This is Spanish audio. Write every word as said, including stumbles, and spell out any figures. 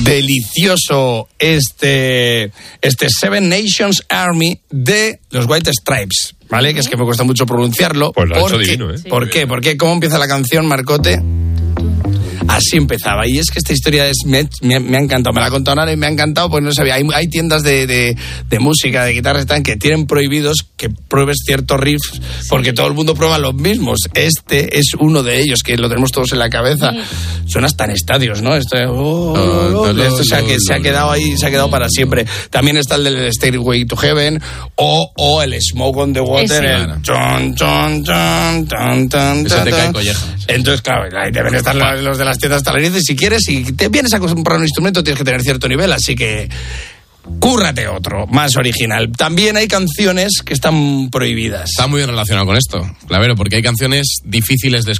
delicioso este, este Seven Nations Army de los White Stripes, ¿vale? Que es que me cuesta mucho pronunciarlo. Pues lo ha hecho porque, divino, ¿eh? ¿Por qué? Porque ¿cómo empieza la canción, Marcote? Así empezaba. Y es que esta historia es, me, me, me ha encantado. Me la ha contado ahora y me ha encantado, pues no sabía. Hay, hay tiendas de, de, de música, de guitarras están que tienen prohibidos que pruebes ciertos riffs porque todo el mundo prueba los mismos. Este es uno de ellos, que lo tenemos todos en la cabeza. Sí. Suena hasta en estadios, ¿no? Este, oh, oh, oh, esto se ha, que, se ha quedado ahí, se ha quedado para siempre. También está el del Stairway to Heaven o, o el Smoke on the Water. Ese. El chon, chon, chon, chon, chon, Ese te cae chon. colleja. Entonces, claro, ahí deben estar los de las tiendas talarices. Si quieres, si te vienes a comprar un instrumento, tienes que tener cierto nivel, así que cúrrate otro, más original. También hay canciones que están prohibidas. Está muy bien relacionado con esto, Clavero, porque hay canciones difíciles de